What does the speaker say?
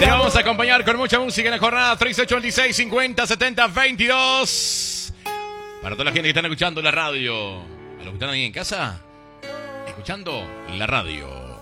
Te vamos a acompañar con mucha música en la jornada 3826 50 70 22. Para toda la gente que está escuchando la radio. A los que están ahí en casa, escuchando la radio.